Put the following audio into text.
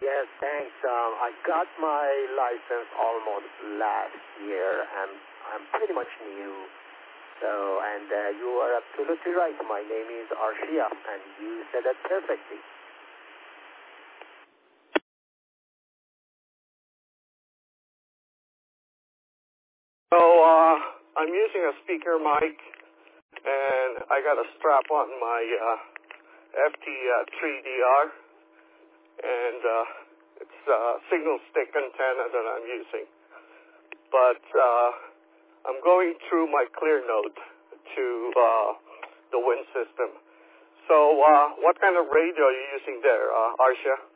Yes, thanks. I got my license almost last year, and I'm pretty much new. So, and you are absolutely right. My name is Arshia, and you said that perfectly. So, I'm using a speaker mic, and I got a strap on my FT3DR, and it's a signal stick antenna that I'm using. But I'm going through my clear node to the wind system. So what kind of radio are you using there, Arshia?